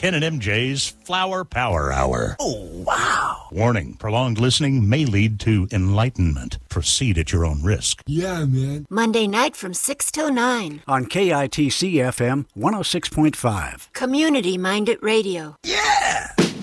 Ken and MJ's Flower Power Hour. Oh, wow. Warning, prolonged listening may lead to enlightenment. Proceed at your own risk. Yeah, man. Monday night from 6 till 9. On KITC FM 106.5. Community-minded radio. Yeah!